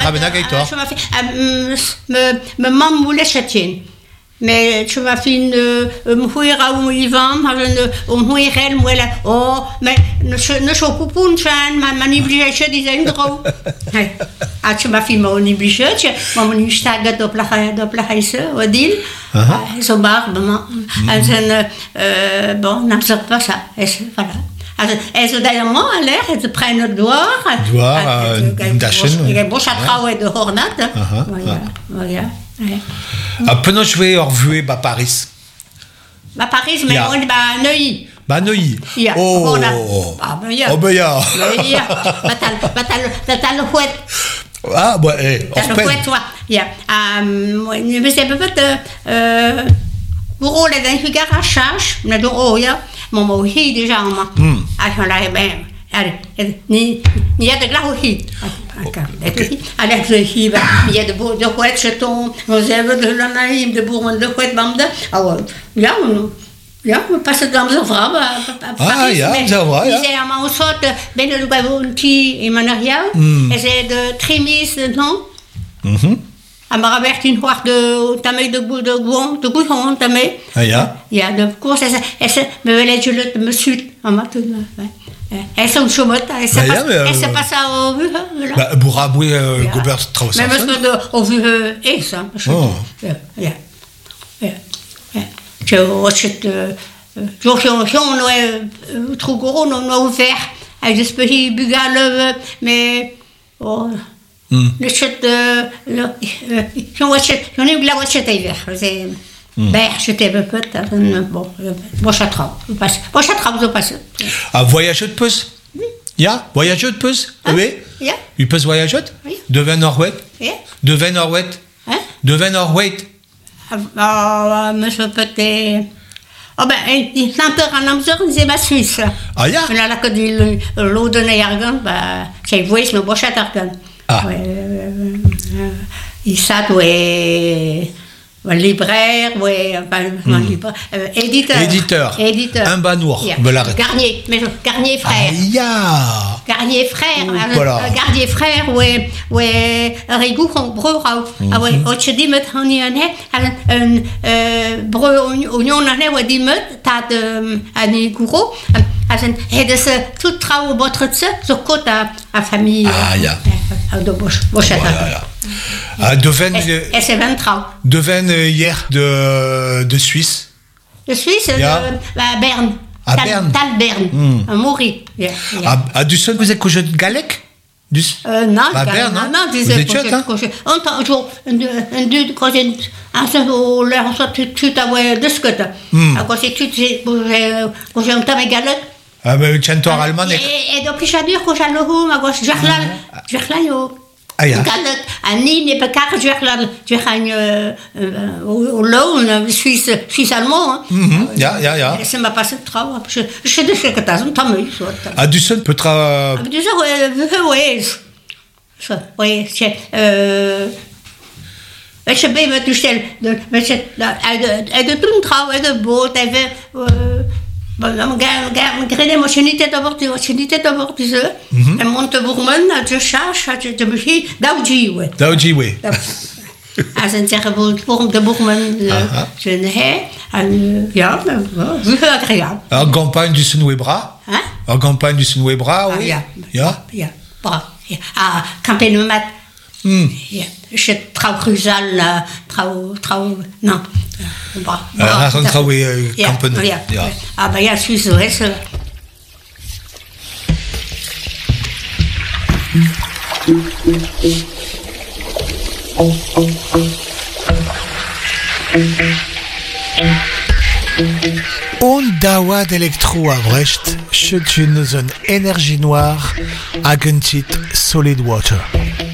bennak aitor. Me mam moule chatien. Mais tu vas fin mouira ou ivam, mouirel mouela. Oh, mais ne chopoun chan, maniblige disait une drôle. Ah, tu m'as fait mon obligé, mon instag de plahaise, odil. Ils ont barbe, bon, n'absorbe pas ça. Voilà. Elles ont d'ailleurs à l'air, elles prennent le doigt. Il y a un beau château de Hornat. Voilà. Pendant jouer hors vue à Paris. À Paris, mais on va Neuilly. Bah Neuilly. Oh. Ah ben ya. Oh ben ya. T'as le fouet. Ah bah t'as le fouet toi. Ya. Mais c'est peut-être pour les infigars à charge, mais de ya. Mon mot hi déjà en ma. Ah j'en ai bien. Allez, ni y a de la hi. Avec le hi, il y a de beaux de fouet chetons, vous avez de la naïve de bourron de fouet bande. Ah ouais. Ja, we passen dan zo vrouw. Ja, zo vrouw, ja. Ze zijn allemaal een soort, binnen de woontje in mijn jou. En ze de trimis, non? En maar werd in hoort daarmee de goed hond daarmee. Ah ja? Ja, de koers en ze me willen jullie de monsieur, maar toen. Elles sont chômeuses, elles se passent au vu. Bourra, oui, Gobert Strauss. Mais parce que au vu, et ça. Ja. Je trouve qu'on a ouvert avec des petits bugales, mais le chute, j'en ai eu de la voiture hiver. J'étais peut-être, bon, château, je passe. Ah, voyage de puce? Ja, voyage de puce? Oui? Ja. U puce voyage? Oui. Devant Norway? Devant Norway? Devant Norway? Monsieur peut-être. Oh ben, il s'enterre en Amsterdam, c'est ma Suisse. Ah ja? Mais là, quand il l'eau de Neyargan, c'est vous, c'est le bochet d'Argan. Ah. Il s'est doué. Libraire, éditeur. Un banoir. Garnier, mais Garnier frère. Garnier frère. Garnier frère, Rigou, breu, je dis, mais on y en a un breu, oignon, on a dit, mais t'as un égouro. Et de ce tout travail, votre ce côté à famille. Ah, ya. De Bochet. Et c'est 20 ans. Devant hier de Suisse. De Suisse, à Berne. À Berne. Tal Berne. À Mourir. À du seul, vous êtes couché de Galec? Non, à Berne, non? Vous êtes couché. On t'a toujours un deux, quand j'ai un seul, on soit tout à voir de ce que t'as. Quand c'est tout, quand j'ai un temps Galec. Ah, mais tu as un allemand. Et donc, j'ai dit que j'ai le home, à gauche, j'ai là, Ah ja. Annie n'est pas car je vais au loan Suisse allemand. Ja. Ça m'a passé de travail. Je sais de ce que tu as entendu. Ah, du seul peut travailler. Du seul, oui. C'est. Je vais me toucher. De tout le travail de beau, tu avais. Grede moșenite de vortiză, în Monteburman, je cherche, je me dis, Daujiwe. Als een zeggen de Burman, je ne sais, ja, vu agréable. En campagne du Sunwebra? En campagne du Sunwebra, oui. Ja, à Campenomat. Je Traurusal, non. Rentraue Kampen. Ja. Aber ja, Suisse, weißt du. On dawa d'Electro à Brecht, chut une zone énergie noire, agentit solid water.